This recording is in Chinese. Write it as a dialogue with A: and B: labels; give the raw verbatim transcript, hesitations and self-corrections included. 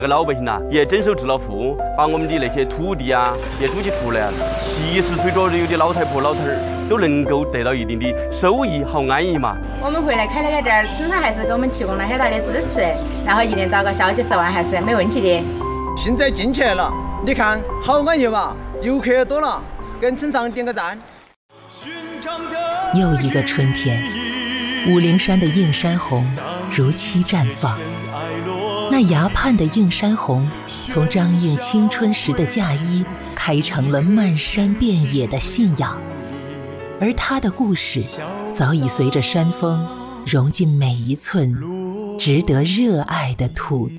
A: 这个老百姓呐、啊，也整手致了富，把我们的那些土地啊，也租起出来了。七十岁左右的老太婆、老头儿都能够得到一定的收益，好安逸嘛。
B: 我们回来开了个店儿，村上还是给我们提供了很大的支持，然后一年找个小几十万还是没问题的。
C: 现在进去了，你看好安逸嘛，游客也多了，跟村上点个赞。
D: 又一个春天，武陵山的映山红如期绽放。那崖畔的映山红，从张映青春时的嫁衣，开成了漫山遍野的信仰。而他的故事，早已随着山风融进每一寸值得热爱的土地。